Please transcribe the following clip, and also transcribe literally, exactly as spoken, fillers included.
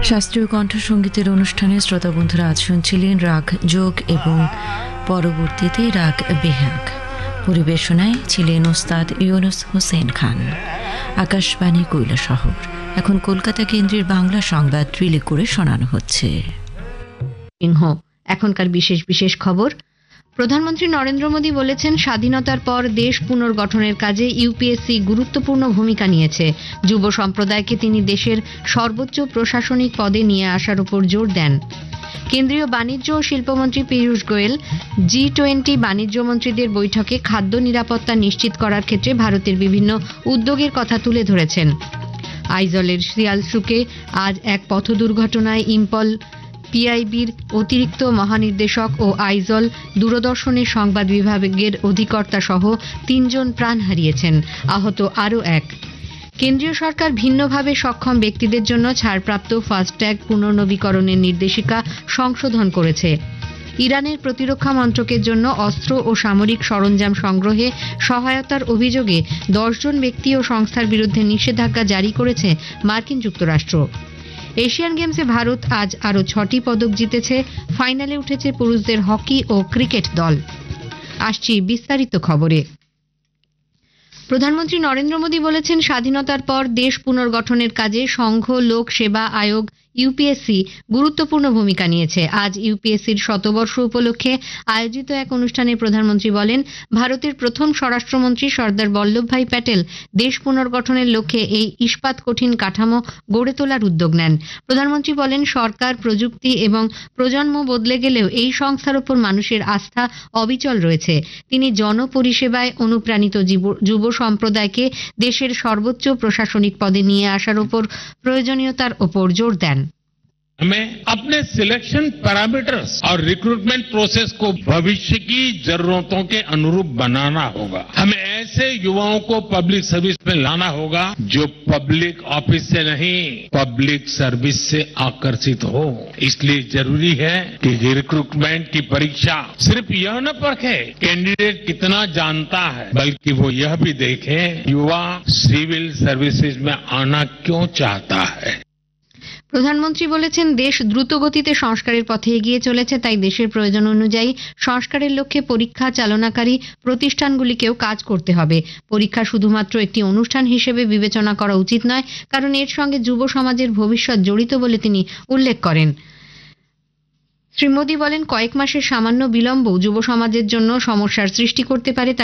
শাস্ত্রীয় কণ্ঠসঙ্গীতের অনুষ্ঠানে শ্রোতা বন্ধুরা আজ শুনছিলেন রাগ যোগ এবং পরবর্তীতে রাগ বেহাগ। পরিবেশনায় ছিলেন ওস্তাদ ইউনুস হোসেন খান। আকাশবাণী কৈলাসহর। এখন কলকাতা কেন্দ্রের বাংলা সংবাদ রিলে করে শোনানো হচ্ছে। এখনকার বিশেষ বিশেষ খবর। প্রধানমন্ত্রী নরেন্দ্র মোদী বলেছেন, স্বাধীনতার পর দেশ পুনর্গঠনের কাজে ইউপিএসসি গুরুত্বপূর্ণ ভূমিকা নিয়েছে। যুব সম্প্রদায়কে তিনি দেশের সর্বোচ্চ প্রশাসনিক পদে নিয়ে আসার উপর জোর দেন। কেন্দ্রীয় বাণিজ্য ও শিল্পমন্ত্রী পীযূষ গোয়েল জি টোয়েন্টি বাণিজ্য মন্ত্রীদের বৈঠকে খাদ্য নিরাপত্তা নিশ্চিত করার ক্ষেত্রে ভারতের বিভিন্ন উদ্যোগের কথা তুলে ধরেছেন। আইজলের শিয়ালসুকে আজ এক পথ দুর্ঘটনায় ইম্পল পিআইবির অতিরিক্ত মহানির্দেশক ও আইজল দূরদর্শনের সংবাদ বিভাগের অধিকর্তা সহ তিনজন প্রাণ হারিয়েছেন, আহত আরও এক। কেন্দ্রীয় সরকার ভিন্নভাবে সক্ষম ব্যক্তিদের জন্য ছাড়প্রাপ্ত ফাস্ট্যাগ পুনর্নবীকরণের নির্দেশিকা সংশোধন করেছে। ইরানের প্রতিরক্ষা মন্ত্রকের জন্য অস্ত্র ও সামরিক সরঞ্জাম সংগ্রহে সহায়তার অভিযোগে দশজন ব্যক্তি ও সংস্থার বিরুদ্ধে নিষেধাজ্ঞা জারি করেছে মার্কিন যুক্তরাষ্ট্র। এশিয়ান গেমসে ভারত আজ আরও ছটি পদক জিতেছে। ফাইনালে উঠেছে পুরুষদের হকি ও ক্রিকেট দল। আসছি বিস্তারিত খবরে। প্রধানমন্ত্রী নরেন্দ্র মোদী বলেছেন, স্বাধীনতার পর দেশ পুনর্গঠনের কাজে সংঘ লোক সেবা আয়োগ ইউপিএসসি গুরুত্বপূর্ণ ভূমিকা নিয়েছে। আজ ইউপিএসসির শতবর্ষ উপলক্ষে আয়োজিত এক অনুষ্ঠানে প্রধানমন্ত্রী বলেন, ভারতের প্রথম স্বরাষ্ট্রমন্ত্রী সর্দার বল্লভভাই প্যাটেল দেশ পুনর্গঠনের লক্ষ্যে এই ইস্পাত কঠিন কাঠামো গড়ে তোলার উদ্যোগ নেন। প্রধানমন্ত্রী বলেন, সরকার, প্রযুক্তি এবং প্রজন্ম বদলে গেলেও এই সংস্থার উপর মানুষের আস্থা অবিচল রয়েছে। তিনি জনপরিষেবায় অনুপ্রাণিত যুব সম্প্রদায়কে দেশের সর্বোচ্চ প্রশাসনিক পদে নিয়ে আসার উপর প্রয়োজনীয়তার উপর জোর দেন। हमें अपने सिलेक्शन पैरामीटर्स और रिक्रूटमेंट प्रोसेस को भविष्य की जरूरतों के अनुरूप बनाना होगा। हमें ऐसे युवाओं को पब्लिक सर्विस में लाना होगा जो पब्लिक ऑफिस से नहीं, पब्लिक सर्विस से आकर्षित हो। इसलिए जरूरी है कि रिक्रूटमेंट की परीक्षा सिर्फ यह न परखे कैंडिडेट कितना जानता है, बल्कि वो यह भी देखे युवा सिविल सर्विसेज में आना क्यों चाहता है। প্রধানমন্ত্রী বলেছেন, দেশ দ্রুত গতিতে সংস্কারের পথে এগিয়ে চলেছে, তাই দেশের প্রয়োজন অনুযায়ী সংস্কারের লক্ষ্যে পরীক্ষা চালনাকারী প্রতিষ্ঠানগুলিকেও কাজ করতে হবে। পরীক্ষা শুধুমাত্র একটি অনুষ্ঠান হিসেবে বিবেচনা করা উচিত নয়, কারণ এর সঙ্গে যুব সমাজের ভবিষ্যৎ জড়িত বলে তিনি উল্লেখ করেন। শ্রী মোদী বলেন, কয়েক মাসের সামান্য বিলম্ব যুব সমাজের জন্য সমস্যার সৃষ্টি করতে পারে।